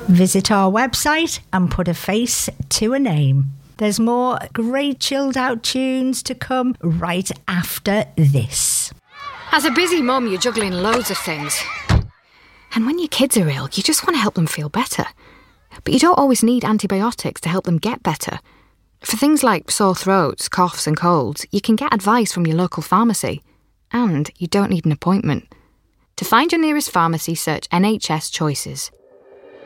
Visit our website and put a face to a name. There's more great chilled out tunes to come right after this. As a busy mum, you're juggling loads of things. And when your kids are ill, you just want to help them feel better. But you don't always need antibiotics to help them get better. For things like sore throats, coughs and colds, you can get advice from your local pharmacy. And you don't need an appointment. To find your nearest pharmacy, search NHS Choices.